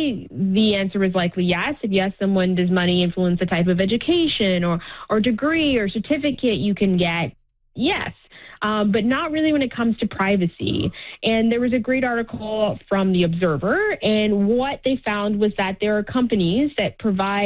say the answer is likely yes. If you ask someone, does money influence the type of education or degree or certificate you can get? Yes. But not really when it comes to privacy. And there was a great article from The Observer, and what they found was that there are companies that provide